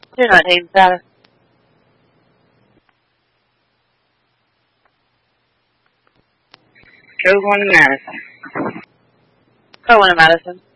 You're not taking status. Go on to Madison. Go on to Madison.